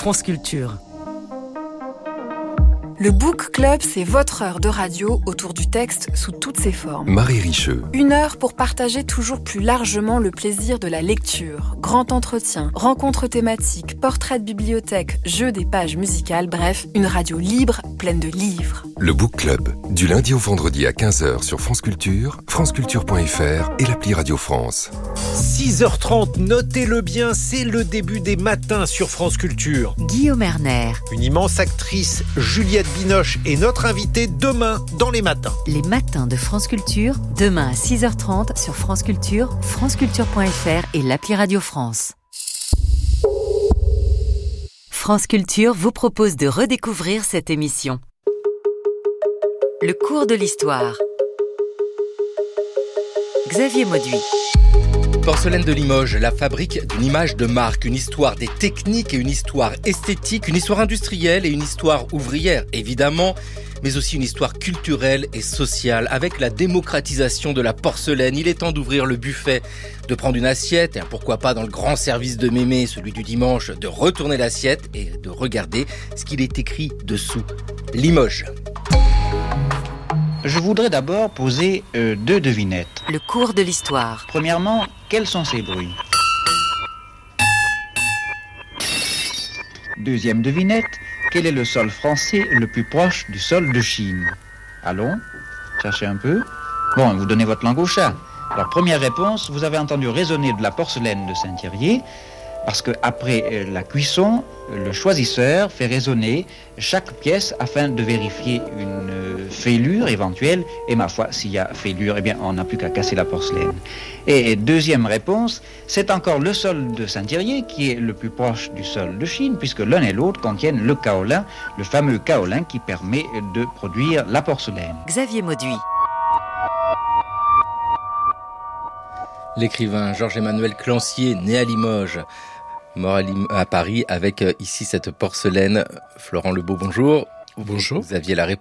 France Culture. Le Book Club, c'est votre heure de radio autour du texte sous toutes ses formes. Marie Richeux. 1 heure pour partager toujours plus largement le plaisir de la lecture. Grand entretien, rencontres thématiques, portraits de bibliothèque, jeux des pages musicales, bref, une radio libre, pleine de livres. Le Book Club, du lundi au vendredi à 15h sur France Culture, franceculture.fr et l'appli Radio France. 6h30, notez-le bien, c'est le début des matins sur France Culture. Guillaume Erner. Une immense actrice, Juliette Binoche, est notre invitée demain dans les matins. Les matins de France Culture, demain à 6h30 sur France Culture, franceculture.fr et l'appli Radio France. France Culture vous propose de redécouvrir cette émission. Le cours de l'histoire. Xavier Mauduit. Porcelaine de Limoges, la fabrique d'une image de marque, une histoire des techniques et une histoire esthétique, une histoire industrielle et une histoire ouvrière, évidemment, mais aussi une histoire culturelle et sociale. Avec la démocratisation de la porcelaine, il est temps d'ouvrir le buffet, de prendre une assiette, et pourquoi pas dans le grand service de mémé, celui du dimanche, de retourner l'assiette et de regarder ce qu'il est écrit dessous. Limoges. Je voudrais d'abord poser 2 devinettes. Le cours de l'histoire. Premièrement, quels sont ces bruits? Deuxième devinette, quel est le sol français le plus proche du sol de Chine? Allons, cherchez un peu. Bon, vous donnez votre langue au chat. Alors, première réponse, vous avez entendu résonner de la porcelaine de Saint-Thierry, parce qu'après la cuisson, le choisisseur fait résonner chaque pièce afin de vérifier une fêlure éventuelle. Et ma foi, s'il y a fêlure, eh bien, on n'a plus qu'à casser la porcelaine. Et deuxième réponse, c'est encore le sol de Saint-Thierry qui est le plus proche du sol de Chine, puisque l'un et l'autre contiennent le kaolin, le fameux kaolin qui permet de produire la porcelaine. Xavier Mauduit. L'écrivain Georges-Emmanuel Clancier, né à Limoges, mort à Paris avec ici cette porcelaine. Florent Lebeau, bonjour. Bonjour. Vous aviez la